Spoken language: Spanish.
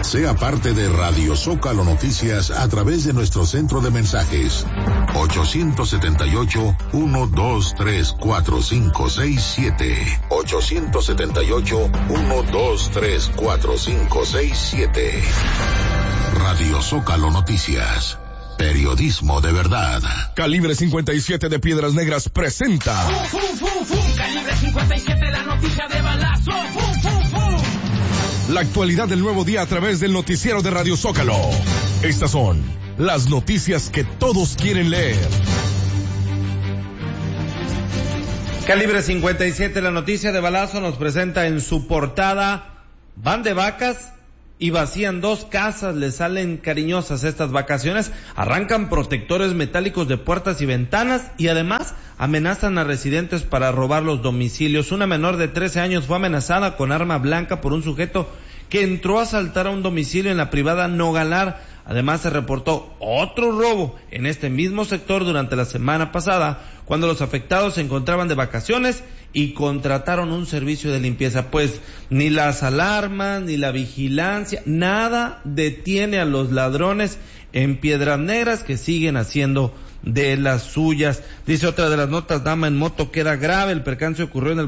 Sea parte de Radio Zócalo Noticias a través de nuestro centro de mensajes 878-123-4567. 878-123-4567. Radio Zócalo Noticias. Periodismo de verdad. Calibre 57 de Piedras Negras presenta. Calibre 57, la noticia de balazo. La actualidad del nuevo día a través del noticiero de Radio Zócalo. Estas son las noticias que todos quieren leer. Calibre 57, la noticia de balazo, nos presenta en su portada: van de vacas y vacían 2 casas, les salen cariñosas estas vacaciones, arrancan protectores metálicos de puertas y ventanas y además amenazan a residentes para robar los domicilios. Una menor de 13 años fue amenazada con arma blanca por un sujeto que entró a asaltar a un domicilio en la privada Nogalar. Además se reportó otro robo en este mismo sector durante la semana pasada, cuando los afectados se encontraban de vacaciones y contrataron un servicio de limpieza. Pues ni las alarmas, ni la vigilancia, nada detiene a los ladrones en Piedras Negras, que siguen haciendo de las suyas. Dice otra de las notas: dama en moto queda grave, el percance ocurrió en el